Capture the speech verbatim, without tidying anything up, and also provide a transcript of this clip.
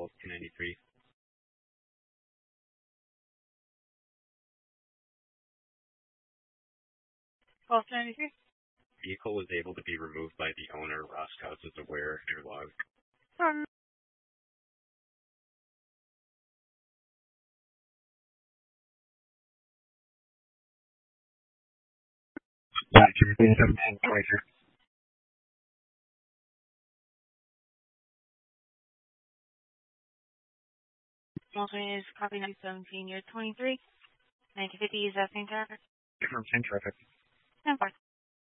Falls two ninety-three. Falls two ninety-three. Vehicle was able to be removed by the owner. Roscoe's is aware. Air log. Um, Yeah, seventeen twenty-two. Multi is copy nine seventeen, year twenty-three. nineteen fifty is that same traffic? Different same traffic. ten four.